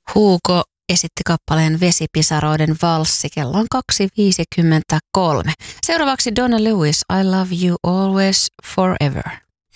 Hugo esitti kappaleen Vesipisaroiden valssi. Kello on 2.53. Seuraavaksi Donna Lewis, I Love You Always Forever.